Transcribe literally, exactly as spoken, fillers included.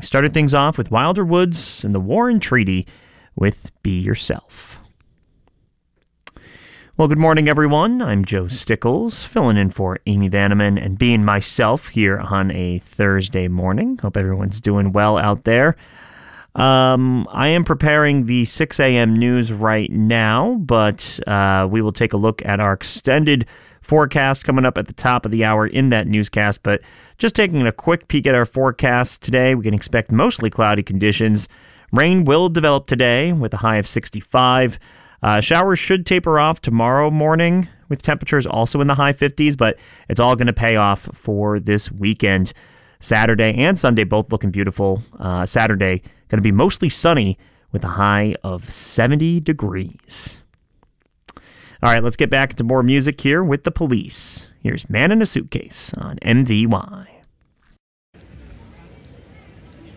We started things off with Wilder Woods and the Warren Treaty with Be Yourself. Well, good morning, everyone. I'm Joe Stickles, filling in for Amy Vanneman and being myself here on a Thursday morning. Hope everyone's doing well out there. Um, I am preparing the six a.m. news right now, but uh, we will take a look at our extended forecast coming up at the top of the hour in that newscast. But just taking a quick peek at our forecast today, we can expect mostly cloudy conditions. Rain will develop today with a high of sixty-five. Uh, showers should taper off tomorrow morning with temperatures also in the high fifties, but it's all going to pay off for this weekend. Saturday and Sunday both looking beautiful. Uh, Saturday going to be mostly sunny with a high of seventy degrees. All right, let's get back into more music here with The Police. Here's Man in a Suitcase on M V Y.